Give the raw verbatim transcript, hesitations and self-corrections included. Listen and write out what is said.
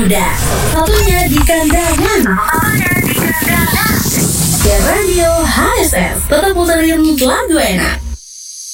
muda. Satunya di kandangan. Satunya di kandangan. Ya Radio H S S tetap puterin lagu enak.